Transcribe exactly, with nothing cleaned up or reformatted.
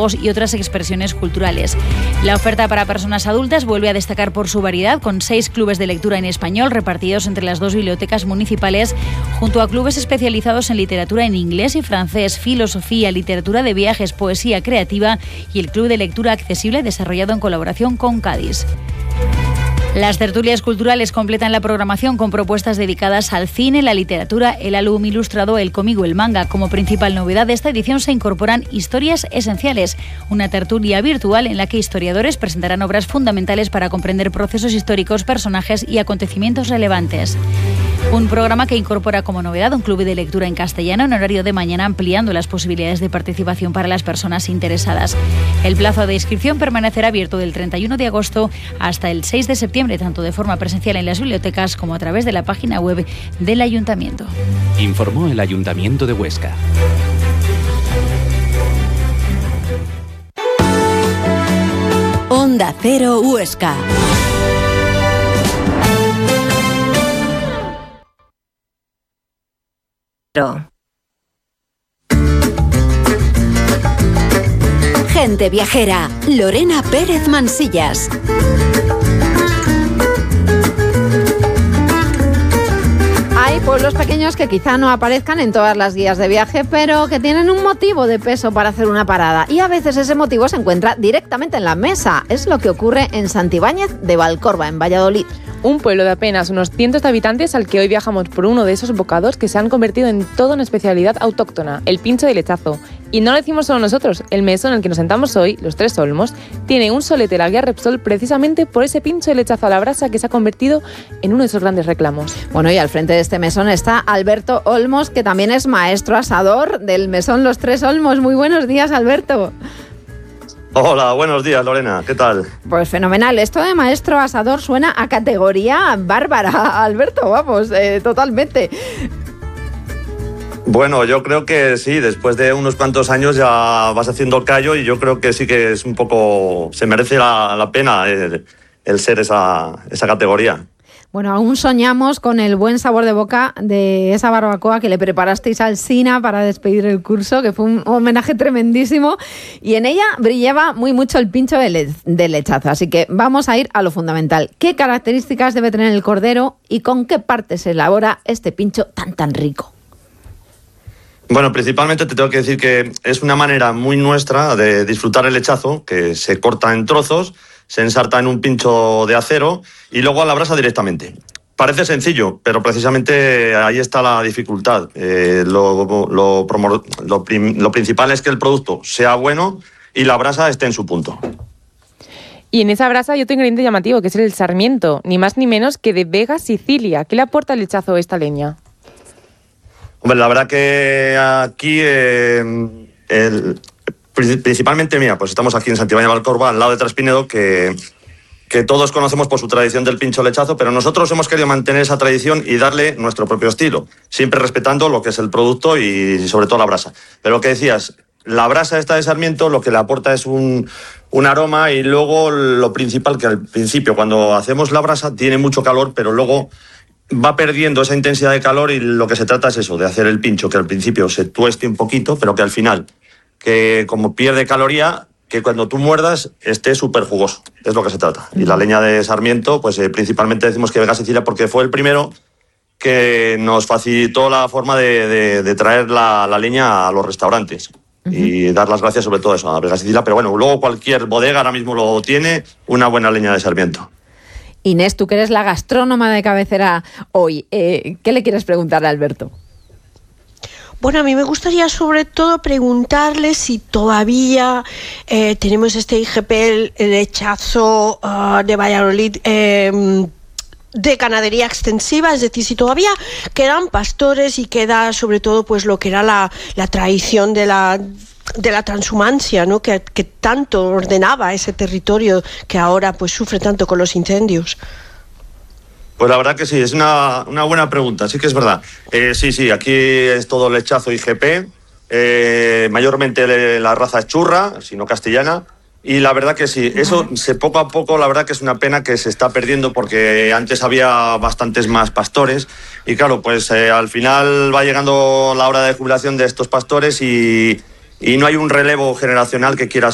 juegos y otras expresiones culturales. La oferta para personas adultas vuelve a destacar por su variedad, con seis clubes de lectura en español repartidos entre las dos bibliotecas municipales, junto a clubes especializados en literatura en inglés y francés, filosofía, literatura de viajes, poesía creativa y el Club de Lectura Accesible desarrollado en colaboración con Cádiz. Las tertulias culturales completan la programación con propuestas dedicadas al cine, la literatura, el álbum ilustrado, el cómic o el manga. Como principal novedad de esta edición se incorporan Historias Esenciales, una tertulia virtual en la que historiadores presentarán obras fundamentales para comprender procesos históricos, personajes y acontecimientos relevantes. Un programa que incorpora como novedad un club de lectura en castellano en horario de mañana, ampliando las posibilidades de participación para las personas interesadas. El plazo de inscripción permanecerá abierto del treinta y uno de agosto hasta el seis de septiembre, tanto de forma presencial en las bibliotecas como a través de la página web del Ayuntamiento. Informó el Ayuntamiento de Huesca. Onda Cero Huesca. Gente viajera, Lorena Pérez Mansillas. Hay pueblos pequeños que quizá no aparezcan en todas las guías de viaje, pero que tienen un motivo de peso para hacer una parada. Y a veces ese motivo se encuentra directamente en la mesa. Es lo que ocurre en Santibáñez de Valcorba, en Valladolid. Un pueblo de apenas unos cientos de habitantes al que hoy viajamos por uno de esos bocados que se han convertido en toda una especialidad autóctona, el pincho de lechazo. Y no lo decimos solo nosotros, el mesón en el que nos sentamos hoy, Los Tres Olmos, tiene un solete la guía Repsol precisamente por ese pincho de lechazo a la brasa que se ha convertido en uno de esos grandes reclamos. Bueno, y al frente de este mesón está Alberto Olmos, que también es maestro asador del mesón Los Tres Olmos. Muy buenos días, Alberto. Hola, buenos días, Lorena, ¿qué tal? Pues fenomenal, esto de maestro asador suena a categoría bárbara, Alberto, vamos, eh, totalmente. Bueno, yo creo que sí, después de unos cuantos años ya vas haciendo el callo y yo creo que sí que es un poco, se merece la, la pena el, el ser esa, esa categoría. Bueno, aún soñamos con el buen sabor de boca de esa barbacoa que le preparasteis al Sina para despedir el curso, que fue un homenaje tremendísimo, y en ella brillaba muy mucho el pincho de, le- de lechazo. Así que vamos a ir a lo fundamental. ¿Qué características debe tener el cordero y con qué parte se elabora este pincho tan tan rico? Bueno, principalmente te tengo que decir que es una manera muy nuestra de disfrutar el lechazo, que se corta en trozos, se ensarta en un pincho de acero y luego a la brasa directamente. Parece sencillo, pero precisamente ahí está la dificultad. Eh, lo, lo, promo, lo, prim, lo principal es que el producto sea bueno y la brasa esté en su punto. Y en esa brasa hay otro ingrediente llamativo, que es el sarmiento, ni más ni menos que de Vega, Sicilia. ¿Qué le aporta el lechazo a esta leña? Hombre, la verdad que aquí, eh, el, principalmente, mira, pues estamos aquí en Santibáñez de Valcorba, al lado de Traspinedo, que, que todos conocemos por su tradición del pincho lechazo, pero nosotros hemos querido mantener esa tradición y darle nuestro propio estilo, siempre respetando lo que es el producto y sobre todo la brasa. Pero lo que decías, la brasa esta de sarmiento lo que le aporta es un, un aroma y luego lo principal, que al principio cuando hacemos la brasa tiene mucho calor, pero luego va perdiendo esa intensidad de calor y lo que se trata es eso, de hacer el pincho, que al principio se tueste un poquito, pero que al final, que como pierde caloría, que cuando tú muerdas esté súper jugoso. Es lo que se trata. Y la leña de sarmiento, pues eh, principalmente decimos que Vega Sicilia porque fue el primero que nos facilitó la forma de, de, de traer la, la leña a los restaurantes. Uh-huh. Y dar las gracias sobre todo eso a Vega Sicilia. Pero bueno, luego cualquier bodega ahora mismo lo tiene, una buena leña de sarmiento. Inés, tú que eres la gastrónoma de cabecera hoy, eh, ¿qué le quieres preguntar a Alberto? Bueno, a mí me gustaría sobre todo preguntarle si todavía eh, tenemos este I G P, el, el lechazo uh, de Valladolid, eh, de ganadería extensiva, es decir, si todavía quedan pastores y queda sobre todo pues lo que era la, la tradición de la... de la transhumancia, ¿no? que, que tanto ordenaba ese territorio que ahora pues sufre tanto con los incendios. Pues la verdad que sí, es una, una buena pregunta, sí que es verdad. Eh, sí, sí, aquí es todo lechazo I G P, eh, mayormente la raza es churra, si no castellana, y la verdad que sí, eso se, poco a poco la verdad que es una pena que se está perdiendo porque antes había bastantes más pastores y claro, pues eh, al final va llegando la hora de jubilación de estos pastores y, y no hay un relevo generacional que quiera